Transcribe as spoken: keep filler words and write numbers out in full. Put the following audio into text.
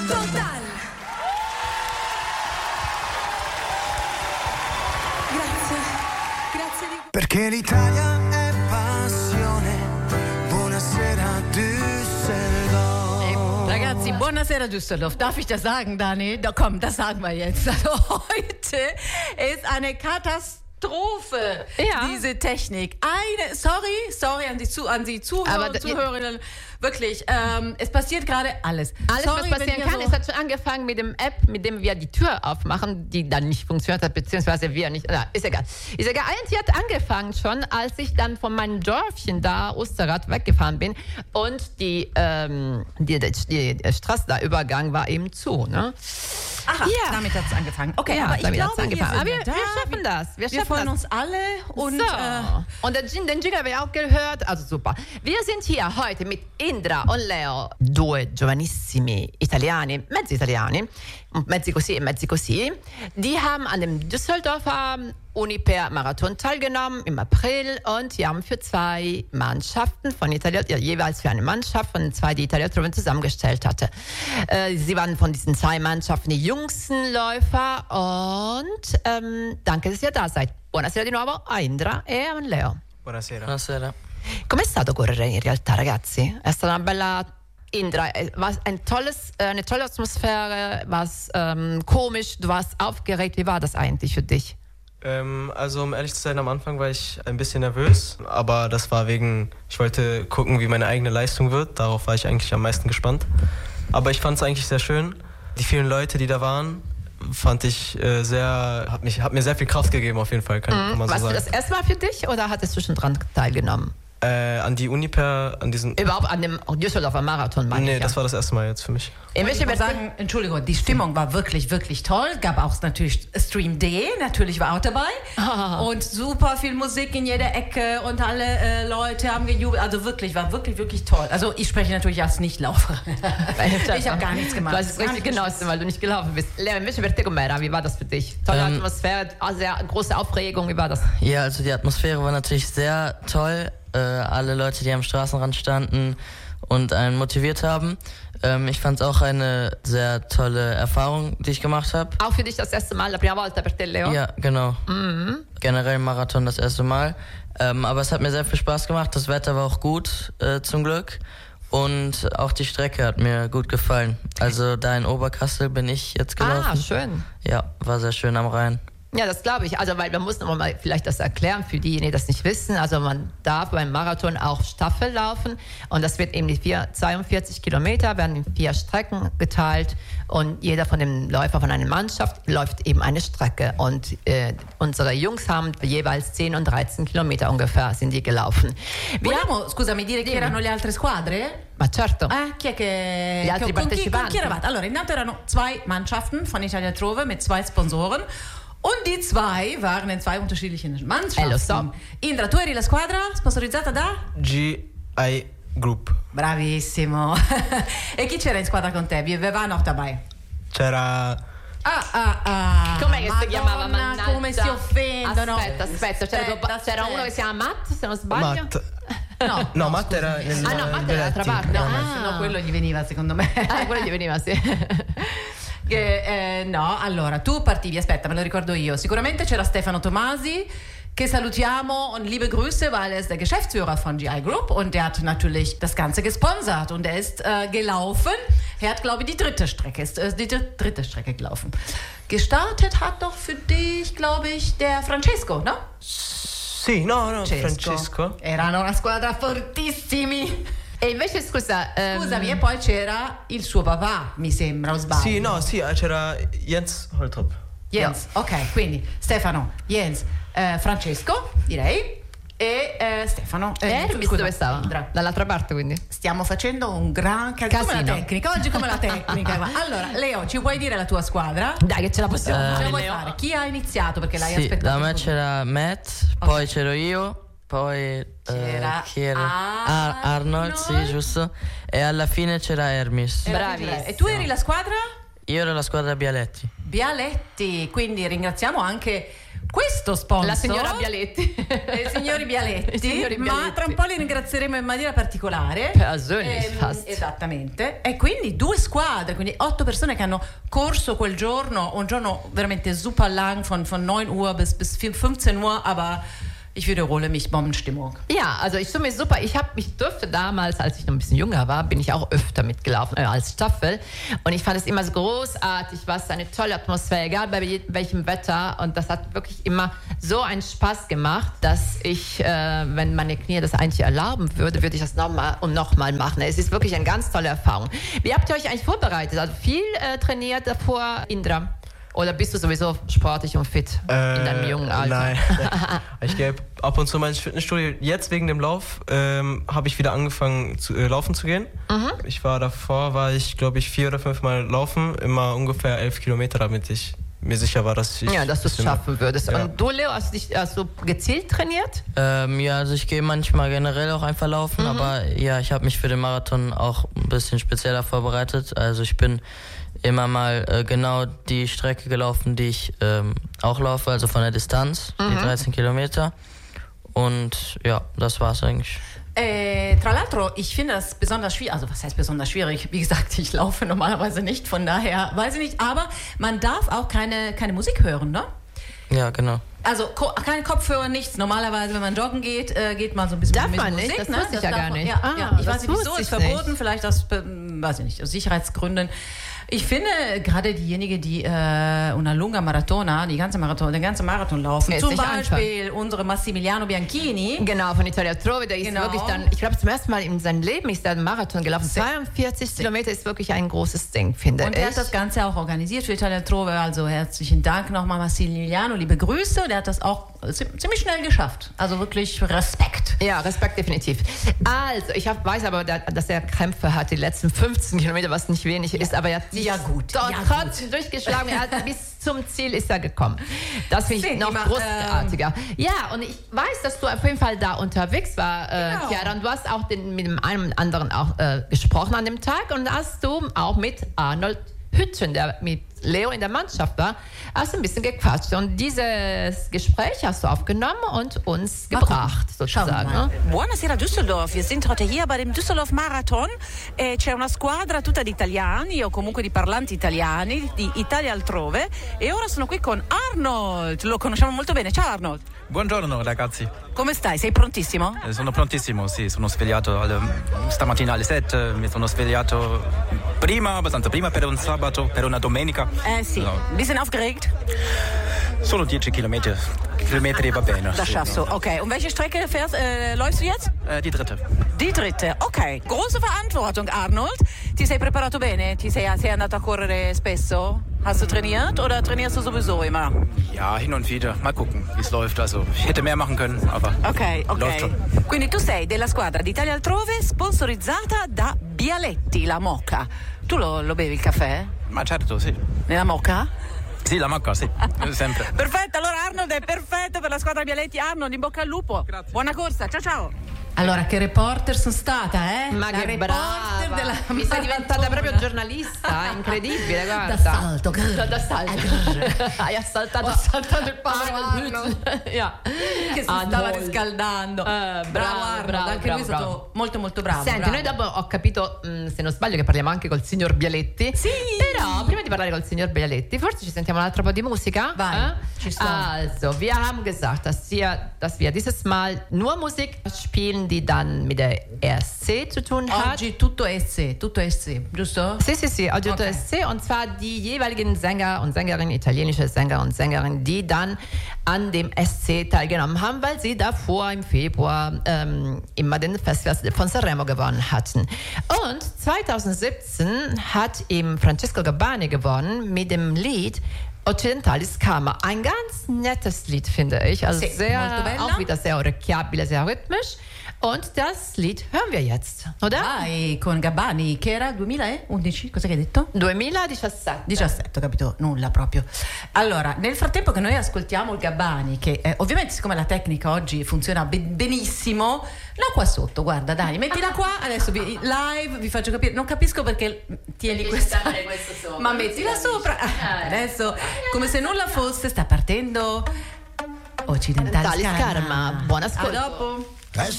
Total. Grazie, grazie di... Perché l'Italia è passione. Buonasera Düsseldorf. Ragazzi, buonasera Düsseldorf. Darf ich das sagen, Dani? Da, komm, das sagen wir jetzt. Also heute ist eine Katastrophe, ja. diese Technik. Eine, sorry, sorry an die, zu, an die Zuhörer und Zuhörerinnen. Wirklich, ähm, es passiert gerade alles. Alles, sorry, was passieren kann, so es hat schon angefangen mit dem App, mit dem wir die Tür aufmachen, die dann nicht funktioniert hat, beziehungsweise wir nicht. Na, ist egal. Ist egal. Eigentlich hat angefangen schon, als ich dann von meinem Dörfchen da, Osterrad, weggefahren bin und die, ähm, die, die, die Straße, der Übergang war eben zu. Ne? Aha, ja. damit hat es angefangen. Okay, ja, aber ich damit glaube, hat's angefangen. wir, Aber wir, da. wir schaffen das. Wir, Wir schaffen freuen das. uns alle. Und, so. äh, und den, den Jingle haben wir auch gehört. Also super. Wir sind hier heute mit Indra und Leo, due giovanissimi italiani, mezzi italiani, mezzi così e mezzi così. Die haben an dem Düsseldorfer Uniper-Marathon teilgenommen im April und die haben für zwei Mannschaften von Italia, ja, jeweils für eine Mannschaft von zwei, die Italia Troven zusammengestellt hatte. Äh, sie waren von diesen zwei Mannschaften die jüngsten Läufer und ähm, danke, dass ihr da seid. Buonasera di nuovo a Indra e a Leo. Buonasera. Buonasera. Com'è stato correre in realtà, ragazzi? È stata una bella Indra, war ein tolles, eine tolle Atmosphäre, war es ähm, komisch, du warst aufgeregt. Wie war das eigentlich für dich? Ähm, also um ehrlich zu sein, am Anfang war ich ein bisschen nervös, aber das war wegen, ich wollte gucken, wie meine eigene Leistung wird. Darauf war ich eigentlich am meisten gespannt. Aber ich fand es eigentlich sehr schön. Die vielen Leute, die da waren, fand ich äh, sehr, hat, mich, hat mir sehr viel Kraft gegeben auf jeden Fall, kann, Mhm. kann man so Warst sagen. du das erste Mal für dich oder hattest du schon dran teilgenommen? Äh, an die Uniper, an diesen... Überhaupt an dem Düsseldorfer Marathon, meine Nee, ich, ja. das war das erste Mal jetzt für mich. Ich möchte mal sagen, Entschuldigung, die Stimmung war wirklich, wirklich toll. Gab auch natürlich Stream D, natürlich war auch dabei. Ah. Und super viel Musik in jeder Ecke und alle äh, Leute haben gejubelt. Also wirklich, war wirklich, wirklich toll. Also ich spreche natürlich als Nichtläuferin. Ich habe gar nichts gemacht. Du hast es richtig genossen, weil du nicht gelaufen bist. Leo, invece per te com'era? Wie war das für dich? Tolle Ähm, Atmosphäre, sehr große Aufregung, wie war das? Ja, also die Atmosphäre war natürlich sehr toll. Äh, alle Leute, die am Straßenrand standen und einen motiviert haben. Ähm, ich fand es auch eine sehr tolle Erfahrung, die ich gemacht habe. Auch für dich das erste Mal, la prima volta per te, Leo? Ja, genau. Mhm. Generell Marathon das erste Mal. Ähm, aber es hat mir sehr viel Spaß gemacht. Das Wetter war auch gut, äh, zum Glück. Und auch die Strecke hat mir gut gefallen. Also da in Oberkassel bin ich jetzt gelaufen. Ah, schön. Ja, war sehr schön am Rhein. Ja, das glaube ich. Also, weil wir müssen noch mal vielleicht das erklären für diejenigen, die das nicht wissen. Also, man darf beim Marathon auch Staffel laufen und das wird eben die vier, zweiundvierzig Kilometer, werden in vier Strecken geteilt und jeder von den Läufern von einer Mannschaft läuft eben eine Strecke und äh, unsere Jungs haben jeweils zehn und dreizehn Kilometer ungefähr sind die gelaufen. Wir Vogliamo, scusami, dire chi erano le altre squadre? Ma certo. Eh, chi è che... Gli altri con, chi, con chi partecipanti. eravate? Allora, intanto erano zwei Mannschaften von Italia Trove mit zwei Sponsoren. Und die zwei waren in zwei unterschiedlichen Mannschaften. Eh, lo so. Indra, tu eri la squadra sponsorizzata da? G I Group. Bravissimo. E chi c'era in squadra con te? Wer war noch dabei? C'era... Ah, ah, ah. Com'è che si Madonna, chiamava? Mannaggia. come si offendono. Aspetta, aspetta, c'era, Aspetta, dopo- c'era uno che si chiama Matt, se non sbaglio. Matt. No, No, Matt era nel... Ah no, Matt era dall'altra Belletti. parte. no, Ah. no, quello gli veniva secondo me. Ah, quello gli veniva, sì. Che, eh, no, allora, tu partivi, aspetta, me lo ricordo io. Sicuramente c'era Stefano Tomasi, che salutiamo und liebe Grüße, weil er ist der Geschäftsführer von G I Group und der hat natürlich das Ganze gesponsert und er ist äh, gelaufen. Er hat, glaube ich, die dritte Strecke, ist äh, die dr- dritte Strecke gelaufen. Gestartet hat doch für dich, glaube ich, der Francesco, no? Sì, no, no, Francesco. Erano una squadra fortissimi. E invece, scusa... ehm, Scusami, e poi c'era il suo papà, mi sembra, o sbaglio? Sì, no, sì, c'era Jens Holtrop. Jens, ok, quindi Stefano, Jens, eh, Francesco, direi, e eh, Stefano. Eh, Hermes scusa, dove stava? Indra. Dall'altra parte, quindi. Stiamo facendo un gran ca- come la Casino. tecnica, oggi come la tecnica. Ma allora, Leo, ci vuoi dire la tua squadra? Dai, che ce la possiamo Eh, Ce fare, la vuoi Leo. fare? Chi ha iniziato? Perché l'hai Sì, aspettato. da me così. c'era Matt, poi c'ero io, poi C'era eh, chi era? Arnold. Ar- Arnold, sì, giusto. E alla fine c'era Hermes. Era Bravissimo. Fibra. E tu eri la squadra? Io ero la squadra Bialetti. Bialetti, quindi ringraziamo anche questo sponsor, la signora Bialetti, i signori Bialetti, I signori ma Bialetti. tra un po' li ringrazieremo in maniera particolare. Persönlich fast. Esattamente. E quindi due squadre, quindi otto persone che hanno corso quel giorno, un giorno veramente super lang, von, von neun Uhr bis, bis fünfzehn Uhr, aber ich wiederhole mich, Bombenstimmung. Ja, also ich finde es super. Ich habe mich durfte damals, als ich noch ein bisschen jünger war, bin ich auch öfter mitgelaufen äh, als Staffel. Und ich fand es immer so großartig, was eine tolle Atmosphäre, egal bei je, welchem Wetter. Und das hat wirklich immer so einen Spaß gemacht, dass ich, äh, wenn meine Knie das eigentlich erlauben würde, würde ich das nochmal und nochmal machen. Es ist wirklich eine ganz tolle Erfahrung. Wie habt ihr euch eigentlich vorbereitet? Also viel äh, trainiert davor, Indra? Oder bist du sowieso sportlich und fit Äh, in deinem jungen Alter? Nein. Ich gehe ab und zu mal ins Fitnessstudio. Jetzt wegen dem Lauf ähm, habe ich wieder angefangen zu äh, laufen zu gehen. Mhm. Ich war davor, war ich glaube ich vier oder fünf Mal laufen, immer ungefähr elf Kilometer, damit ich mir sicher war, dass ich... Ja, dass du es schaffen würdest. Ja. Und du, Leo, hast du dich hast du gezielt trainiert? Ähm, ja, also ich gehe manchmal generell auch einfach laufen, Mhm. aber ja, ich habe mich für den Marathon auch ein bisschen spezieller vorbereitet. Also ich bin immer mal äh, genau die Strecke gelaufen, die ich ähm, auch laufe, also von der Distanz, Mhm. die dreizehn Kilometer. Und ja, das war's eigentlich. Äh, tra l'altro, ich finde das besonders schwierig, also was heißt besonders schwierig? Wie gesagt, ich laufe normalerweise nicht, von daher weiß ich nicht, aber man darf auch keine, keine Musik hören, ne? Ja, genau. Also ko- kein Kopfhörer, nichts. Normalerweise, wenn man joggen geht, äh, geht man so ein bisschen Darf mit man Musik. nicht? Das ne? wusste ich ja darf gar man- nicht. Ja, Ah, ja. Ich das weiß nicht, wieso, wusste ist ich verboten, nicht. vielleicht aus, äh, weiß ich nicht, aus Sicherheitsgründen. Ich finde, gerade diejenigen, die äh, una lunga Maratona, die ganze Marathon, den ganzen Marathon laufen, Ja, ist zum nicht Beispiel unsere Massimiliano Bianchini. Genau, von Italia Trove, der ist Genau. wirklich dann, ich glaube zum ersten Mal in seinem Leben ist er einen Marathon gelaufen. zweiundvierzig Kilometer ist wirklich ein großes Ding, finde Und ich. er hat das Ganze auch organisiert für Italia Trove. Also herzlichen Dank nochmal, Massimiliano, liebe Grüße. Der hat das auch ziemlich schnell geschafft. Also wirklich Respekt. Ja, Respekt definitiv. Also, ich hab, weiß aber, dass er Krämpfe hat, die letzten fünfzehn Kilometer, was nicht wenig ist, aber er hat sich Ja, gut. dort Ja, trotzdem durchgeschlagen. Er hat bis zum Ziel ist er gekommen. Das finde ich Senti, noch ma, großartiger. Ja, und ich weiß, dass du auf jeden Fall da unterwegs war, äh, Genau. Chiara, und du hast auch den, mit dem einen und anderen auch äh, gesprochen an dem Tag und hast du auch mit Arnold Hütten, der mit Leo in der Mannschaft war, hast du ein bisschen gequatscht. Und dieses Gespräch hast du aufgenommen und uns Mal gebracht, gucken. Schauen wir sozusagen. mal. Ne? Buonasera Düsseldorf, wir sind heute hier bei dem Düsseldorf Marathon e c'è una squadra tutta di italiani o comunque di parlanti italiani di Italia Altrove e ora sono qui con Arnold, lo conosciamo molto bene, ciao Arnold. Buongiorno ragazzi, Come stai? Sei prontissimo? Eh, sono prontissimo, sì, sono svegliato alle- stamattina alle sette, mi sono svegliato prima, abbastanza prima per un sabato, per una domenica. Äh, sì. No, Ein bisschen aufgeregt? solo dieci Kilometer, Kilometri va bene. Das sì. schaffst du. Okay. Und welche Strecke fährst, äh, läufst du jetzt? Eh, die dritte. Die dritte. Okay. Große Verantwortung, Arnold. Ti sei preparato bene? Ti sei, sei andato a correre spesso? Hast du trainiert oder trainierst du sowieso immer? Ja, hin und wieder, mal gucken, wie es läuft. Also ich hätte mehr machen können, aber Ok, läuft ok. schon. Quindi tu sei della squadra d'Italia Altrove sponsorizzata da Bialetti, la Moka. Tu lo, lo bevi il caffè? Ma certo, sì. Nella Moka? Sì, la macca, sì, sempre. Perfetto, allora Arnold è perfetto per la squadra Bialetti. Arnold, in bocca al lupo. Grazie. Buona corsa, ciao ciao. Allora, che reporter sono stata, eh? Ma La che reporter brava! della Mi sei diventata proprio giornalista, incredibile, guarda. D'assalto, grrr. D'assalto. Hai assaltato, Ho assaltato il povero Arnold. Ja. Che si Ah, stava molto. riscaldando. Eh, bravo, bravo, Arnold, bravo, anche bravo, lui è stato bravo. molto molto bravo. Senti, bravo. noi dopo ho capito, mh, se non sbaglio, che parliamo anche col signor Bialetti. Sì! Però prima di parlare col signor Bialetti, forse ci sentiamo un altro po' di Musica? Vai, eh? ci sto. Also, wir haben gesagt, dass wir, dass wir dieses Mal nur Musik spielen, die dann mit der R S C zu tun hat. Oggi tutto S C, tutto S C, giusto? Sì, sì, sì, oggi tutto Okay. S C, und zwar die jeweiligen Sänger und Sängerinnen, italienische Sänger und Sängerinnen, die dann an dem S C teilgenommen haben, weil sie davor im Februar ähm, immer den Festival von Sanremo gewonnen hatten. Und zweitausendsiebzehn hat eben Francesco Gabbani gewonnen mit dem Lied Occidentalis Karma. Ein ganz nettes Lied, finde ich. Also Sì, sehr, molto bella. auch wieder sehr orecchiabile, sehr rhythmisch. Und das Lied hören wir jetzt, oder? Vai con Gabbani, che era duemilaundici, cosa che hai detto? duemiladiciassette. diciassette, ho capito nulla proprio. Allora, nel frattempo che noi ascoltiamo il Gabbani, che eh, ovviamente siccome la tecnica oggi funziona be- benissimo, la qua sotto, guarda Dani, mettila qua, adesso vi, live vi faccio capire, non capisco perché tieni questa, stare questo sopra. ma mettila sopra, Ah, adesso come se nulla fosse, sta partendo Occidentali Occidentali Scarma. Scarma. Buon ascolto. A dopo.